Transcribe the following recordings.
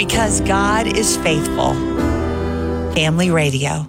because God is faithful. Family Radio.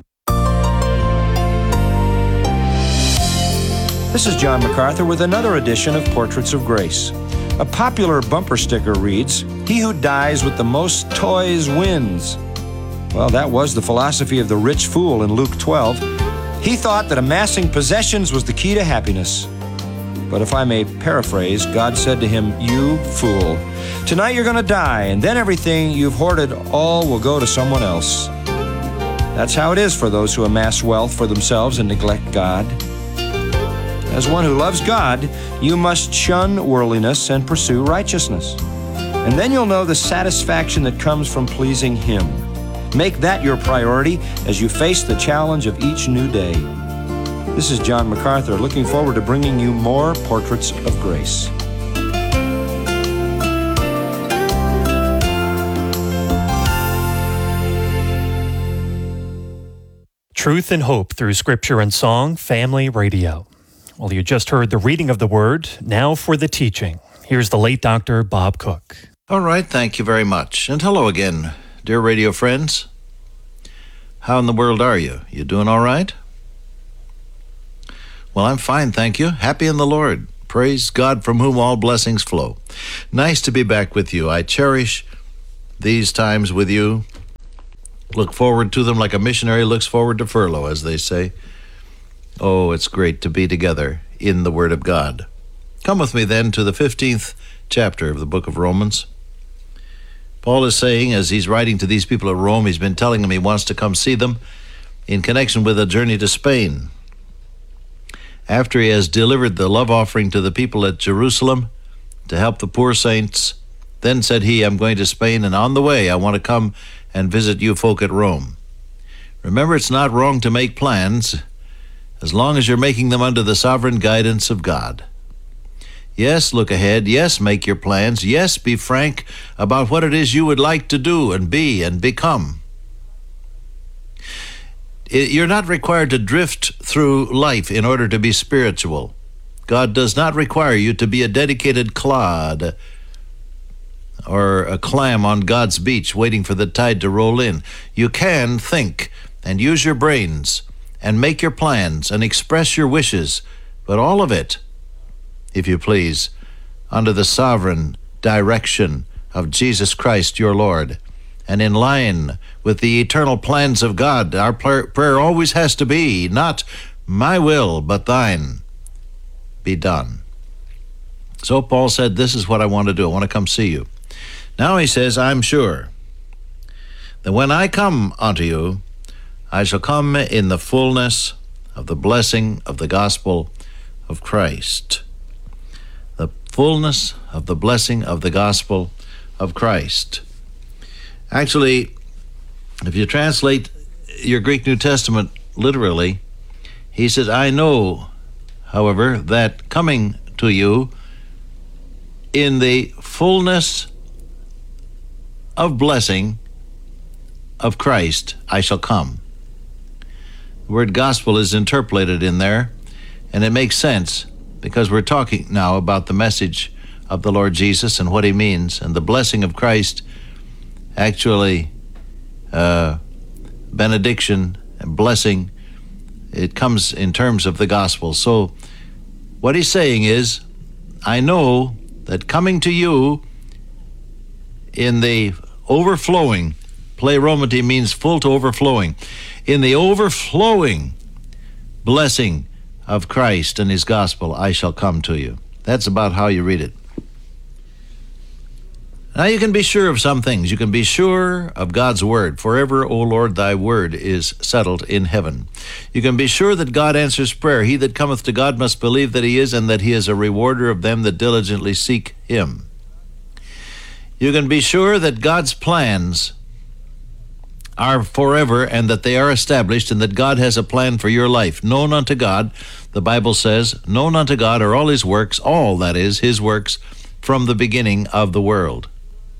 This is John MacArthur with another edition of Portraits of Grace. A popular bumper sticker reads, "He who dies with the most toys wins." Well, that was the philosophy of the rich fool in Luke 12. He thought that amassing possessions was the key to happiness. But if I may paraphrase, God said to him, "You fool, tonight you're going to die, and then everything you've hoarded all will go to someone else." That's how it is for those who amass wealth for themselves and neglect God. As one who loves God, you must shun worldliness and pursue righteousness. And then you'll know the satisfaction that comes from pleasing Him. Make that your priority as you face the challenge of each new day. This is John MacArthur, looking forward to bringing you more Portraits of Grace. Truth and hope through Scripture and Song, Family Radio. Well, you just heard the reading of the Word. Now for the teaching. Here's the late Dr. Bob Cook. All right, thank you very much. And hello again, dear radio friends. How in the world are you? You doing all right? Well, I'm fine, thank you. Happy in the Lord. Praise God, from whom all blessings flow. Nice to be back with you. I cherish these times with you. Look forward to them like a missionary looks forward to furlough, as they say. Oh, it's great to be together in the Word of God. Come with me then to the 15th chapter of the book of Romans. Paul is saying, as he's writing to these people at Rome, he's been telling them he wants to come see them in connection with a journey to Spain. After he has delivered the love offering to the people at Jerusalem to help the poor saints, then said he, "I'm going to Spain, and on the way I want to come and visit you folk at Rome." Remember, it's not wrong to make plans as long as you're making them under the sovereign guidance of God. Yes, look ahead. Yes, make your plans. Yes, be frank about what it is you would like to do and be and become. You're not required to drift through life in order to be spiritual. God does not require you to be a dedicated clod or a clam on God's beach waiting for the tide to roll in. You can think and use your brains and make your plans and express your wishes, but all of it, if you please, under the sovereign direction of Jesus Christ, your Lord, and in line with the eternal plans of God. Our prayer always has to be, not my will, but thine be done. So Paul said, this is what I want to do. I want to come see you. Now he says, I'm sure that when I come unto you, I shall come in the fullness of the blessing of the gospel of Christ. The fullness of the blessing of the gospel of Christ. Actually, if you translate your Greek New Testament literally, he says, I know, however, that coming to you in the fullness of blessing of Christ, I shall come. The word gospel is interpolated in there, and it makes sense because we're talking now about the message of the Lord Jesus and what he means, and the blessing of Christ, actually benediction and blessing, it comes in terms of the gospel. So what he's saying is, I know that coming to you in the overflowing, pleromati means full to overflowing, in the overflowing blessing of Christ and his gospel, I shall come to you. That's about how you read it. Now you can be sure of some things. You can be sure of God's word. Forever, O Lord, thy word is settled in heaven. You can be sure that God answers prayer. He that cometh to God must believe that he is, and that he is a rewarder of them that diligently seek him. You can be sure that God's plans are forever and that they are established, and that God has a plan for your life. Known unto God, the Bible says, known unto God are all his works, all that is, his works, from the beginning of the world.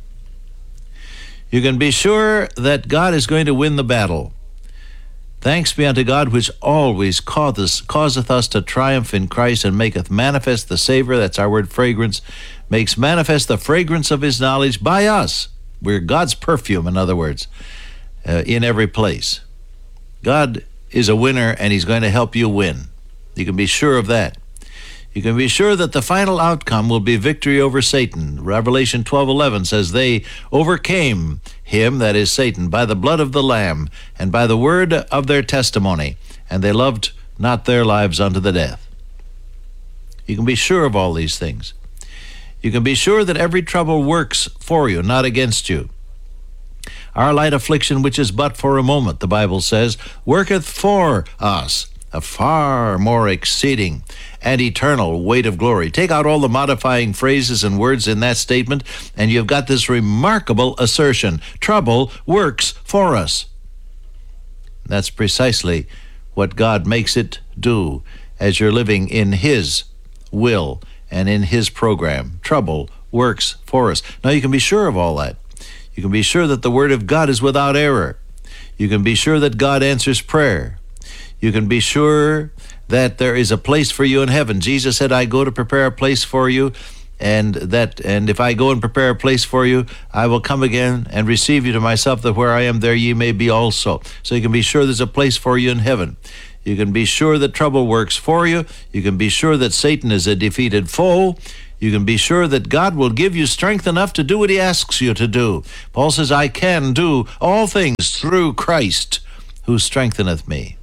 You can be sure that God is going to win the battle. Thanks be unto God, which always causeth us to triumph in Christ, and maketh manifest the savor, that's our word fragrance, makes manifest the fragrance of his knowledge by us We're God's perfume, in other words, in every place. God is a winner, and He's going to help you win. You can be sure of that. You can be sure that the final outcome will be victory over Satan. Revelation 12:11 says, they overcame him, that is Satan, by the blood of the Lamb and by the word of their testimony, and they loved not their lives unto the death. You can be sure of all these things. You can be sure that every trouble works for you, not against you. Our light affliction, which is but for a moment, the Bible says, worketh for us a far more exceeding and eternal weight of glory. Take out all the modifying phrases and words in that statement, and you've got this remarkable assertion. Trouble works for us. That's precisely what God makes it do as you're living in His will and in His program. Trouble works for us. Now, you can be sure of all that. You can be sure that the Word of God is without error. You can be sure that God answers prayer. You can be sure that there is a place for you in heaven. Jesus said, I go to prepare a place for you, and if I go and prepare a place for you, I will come again and receive you to myself, that where I am, there ye may be also. So you can be sure there's a place for you in heaven. You can be sure that trouble works for you. You can be sure that Satan is a defeated foe. You can be sure that God will give you strength enough to do what He asks you to do. Paul says, I can do all things through Christ who strengtheneth me.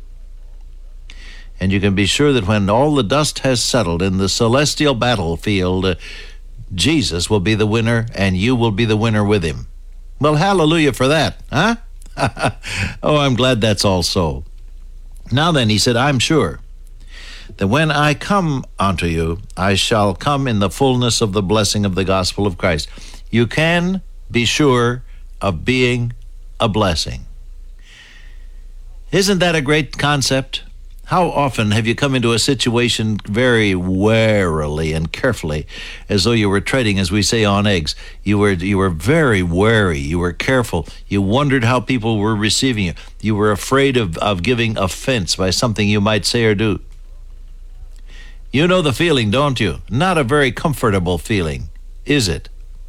And you can be sure that when all the dust has settled in the celestial battlefield, Jesus will be the winner, and you will be the winner with Him. Well, hallelujah for that, huh? Oh, I'm glad that's all so. Now then, he said, I'm sure that when I come unto you, I shall come in the fullness of the blessing of the gospel of Christ. You can be sure of being a blessing. Isn't that a great concept? How often have you come into a situation very warily and carefully, as though you were treading, as we say, on eggs? You were very wary. You were careful. You wondered how people were receiving you. You were afraid of giving offense by something you might say or do. You know the feeling, don't you? Not a very comfortable feeling, is it?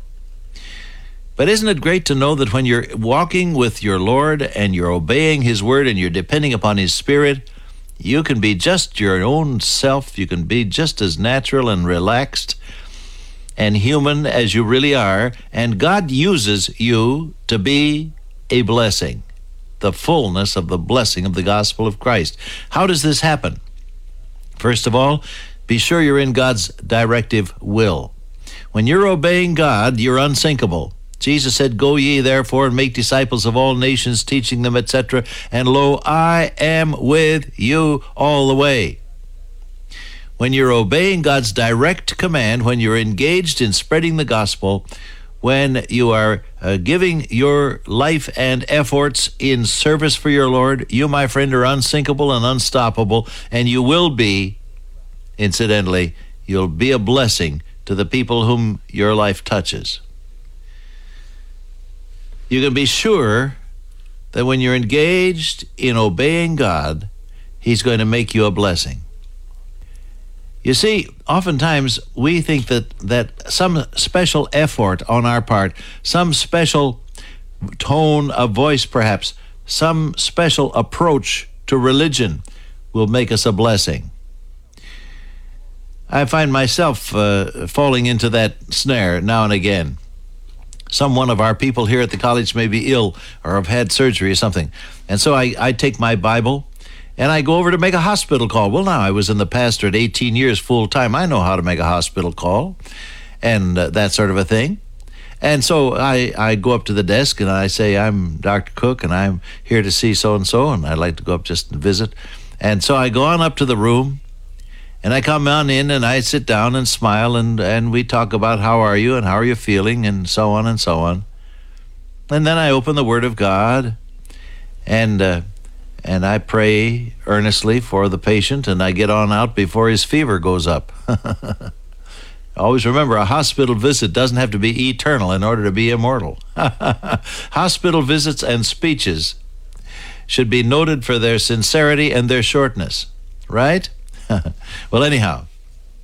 But isn't it great to know that when you're walking with your Lord and you're obeying His word and you're depending upon His Spirit, you can be just your own self. You can be just as natural and relaxed and human as you really are, and God uses you to be a blessing, the fullness of the blessing of the gospel of Christ. How does this happen? First of all, be sure you're in God's directive will. When you're obeying God, you're unsinkable. Jesus said, go ye therefore and make disciples of all nations, teaching them, etc. And lo, I am with you all the way. When you're obeying God's direct command, when you're engaged in spreading the gospel, when you are giving your life and efforts in service for your Lord, you, my friend, are unsinkable and unstoppable, and you will be, incidentally, you'll be a blessing to the people whom your life touches. You can be sure that when you're engaged in obeying God, He's going to make you a blessing. You see, oftentimes we think that some special effort on our part, some special tone of voice perhaps, some special approach to religion will make us a blessing. I find myself falling into that snare now and again. Some one of our people here at the college may be ill or have had surgery or something. And so I take my Bible and I go over to make a hospital call. Well, now, I was in the pastorate 18 years full time. I know how to make a hospital call and that sort of a thing. And so I go up to the desk and I say, I'm Dr. Cook and I'm here to see so-and-so, and I'd like to go up just and visit. And so I go on up to the room. And I come on in and I sit down and smile and we talk about how are you and how are you feeling and so on and so on. And then I open the Word of God and I pray earnestly for the patient, and I get on out before his fever goes up. Always remember, a hospital visit doesn't have to be eternal in order to be immortal. Hospital visits and speeches should be noted for their sincerity and their shortness, right? Well, anyhow,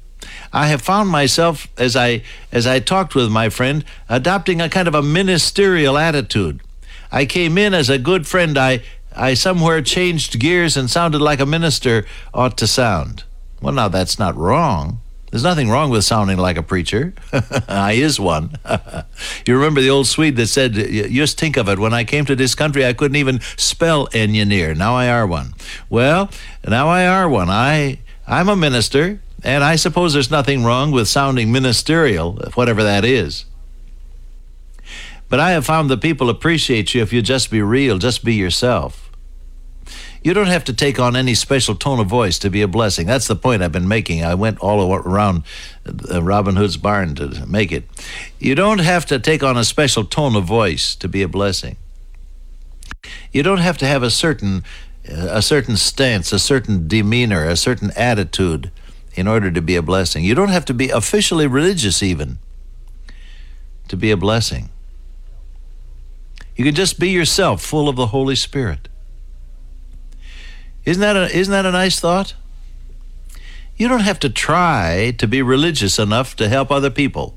I have found myself, as I talked with my friend, adopting a kind of a ministerial attitude. I came in as a good friend. I somewhere changed gears and sounded like a minister ought to sound. Well, now that's not wrong. There's nothing wrong with sounding like a preacher. I is one. You remember the old Swede that said, just think of it, when I came to this country, I couldn't even spell engineer. Now I are one. Well, now I are one. I'm a minister, and I suppose there's nothing wrong with sounding ministerial, whatever that is. But I have found that people appreciate you if you just be real, just be yourself. You don't have to take on any special tone of voice to be a blessing. That's the point I've been making. I went all around Robin Hood's barn to make it. You don't have to take on a special tone of voice to be a blessing. You don't have to have a certain stance, a certain demeanor, a certain attitude in order to be a blessing. You don't have to be officially religious even to be a blessing. You can just be yourself, full of the Holy Spirit. Isn't that a nice thought? You don't have to try to be religious enough to help other people.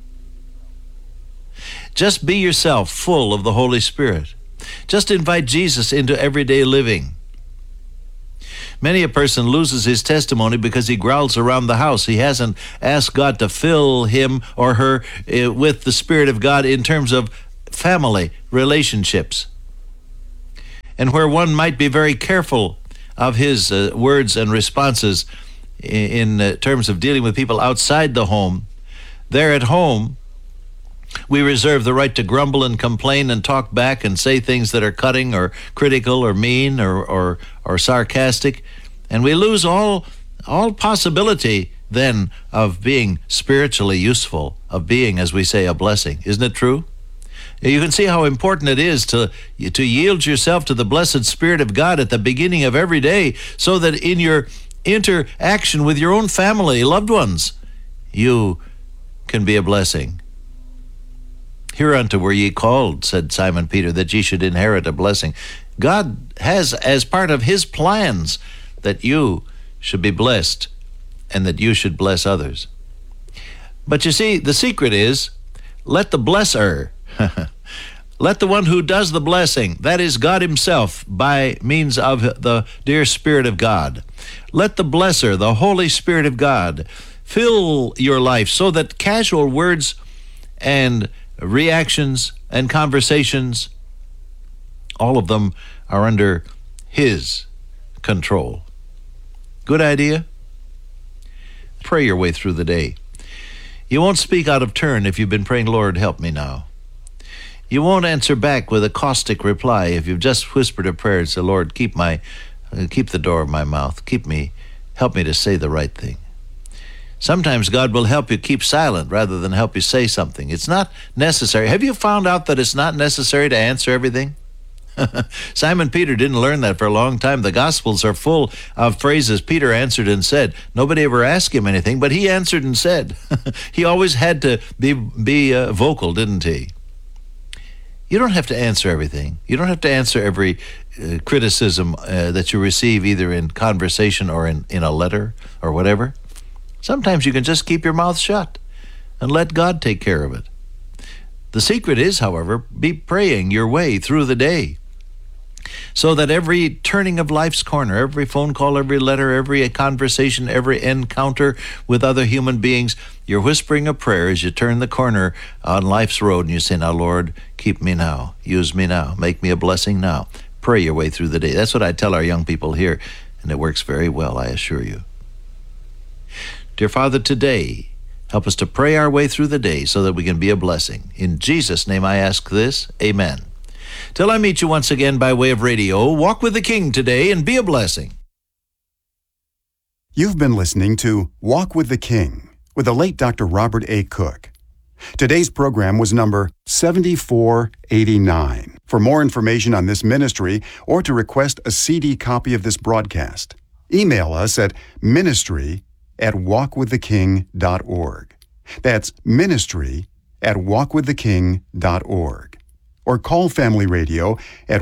Just be yourself, full of the Holy Spirit. Just invite Jesus into everyday living. Many a person loses his testimony because he growls around the house. He hasn't asked God to fill him or her with the Spirit of God in terms of family relationships. And where one might be very careful of his words and responses in terms of dealing with people outside the home, there at home, we reserve the right to grumble and complain and talk back and say things that are cutting or critical or mean or sarcastic, and we lose all possibility then of being spiritually useful, of being, as we say, a blessing. Isn't it true? You can see how important it is to yield yourself to the blessed Spirit of God at the beginning of every day, so that in your interaction with your own family, loved ones, you can be a blessing. Hereunto were ye called, said Simon Peter, that ye should inherit a blessing. God has as part of his plans that you should be blessed and that you should bless others. But you see, the secret is, let the blesser, let the one who does the blessing, that is God himself, by means of the dear Spirit of God, let the blesser, the Holy Spirit of God, fill your life so that casual words and reactions and conversations, all of them are under his control. Good idea? Pray your way through the day. You won't speak out of turn if you've been praying, Lord, help me now. You won't answer back with a caustic reply if you've just whispered a prayer and said, Lord, keep the door of my mouth. Help me to say the right thing. Sometimes God will help you keep silent rather than help you say something. It's not necessary. Have you found out that it's not necessary to answer everything? Simon Peter didn't learn that for a long time. The Gospels are full of phrases Peter answered and said. Nobody ever asked him anything, but he answered and said. He always had to be vocal, didn't he? You don't have to answer everything. You don't have to answer every criticism that you receive, either in conversation or in a letter or whatever. Sometimes you can just keep your mouth shut and let God take care of it. The secret is, however, be praying your way through the day, so that every turning of life's corner, every phone call, every letter, every conversation, every encounter with other human beings, you're whispering a prayer as you turn the corner on life's road and you say, now, Lord, keep me now, use me now, make me a blessing now. Pray your way through the day. That's what I tell our young people here, and it works very well, I assure you. Dear Father, today, help us to pray our way through the day so that we can be a blessing. In Jesus' name I ask this, amen. Till I meet you once again by way of radio, walk with the King today and be a blessing. You've been listening to Walk with the King with the late Dr. Robert A. Cook. Today's program was number 7489. For more information on this ministry or to request a CD copy of this broadcast, email us at ministry@walkwiththeking.org. That's ministry@walkwiththeking.org. Or call Family Radio at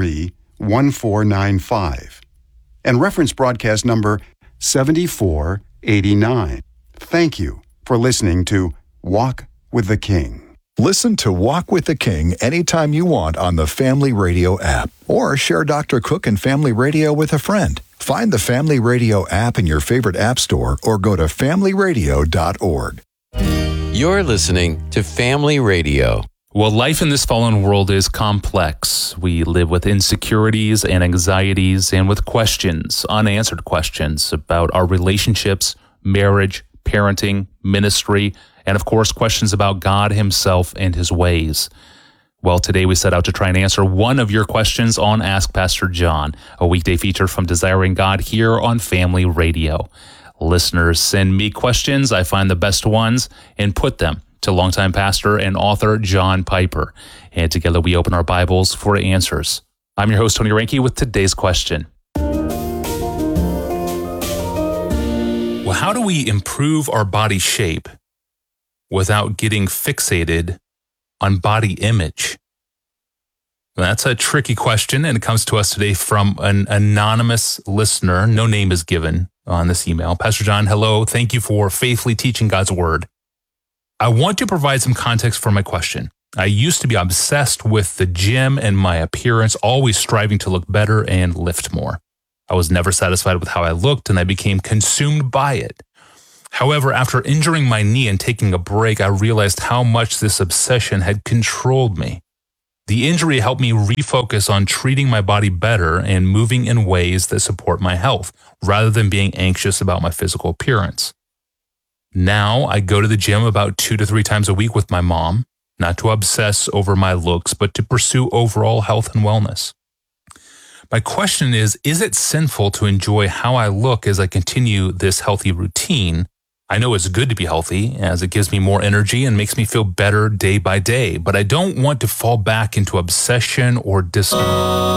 1-800-543-1495 and reference broadcast number 7489. 89. Thank you for listening to Walk with the King. Listen to Walk with the King anytime you want on the Family Radio app, or share Dr. Cook and Family Radio with a friend. Find the Family Radio app in your favorite app store or go to familyradio.org. You're listening to Family Radio. Well, life in this fallen world is complex. We live with insecurities and anxieties and with questions, unanswered questions about our relationships, marriage, parenting, ministry, and of course, questions about God himself and his ways. Well, today we set out to try and answer one of your questions on Ask Pastor John, a weekday feature from Desiring God here on Family Radio. Listeners send me questions. I find the best ones and put them to longtime pastor and author John Piper. And together we open our Bibles for answers. I'm your host, Tony Reinke, with today's question. Well, how do we improve our body shape without getting fixated on body image? That's a tricky question, and it comes to us today from an anonymous listener. No name is given on this email. Pastor John, hello. Thank you for faithfully teaching God's Word. I want to provide some context for my question. I used to be obsessed with the gym and my appearance, always striving to look better and lift more. I was never satisfied with how I looked, and I became consumed by it. However, after injuring my knee and taking a break, I realized how much this obsession had controlled me. The injury helped me refocus on treating my body better and moving in ways that support my health, rather than being anxious about my physical appearance. Now, I go to the gym about 2 to 3 times a week with my mom, not to obsess over my looks, but to pursue overall health and wellness. My question is it sinful to enjoy how I look as I continue this healthy routine? I know it's good to be healthy, as it gives me more energy and makes me feel better day by day, but I don't want to fall back into obsession or discipline.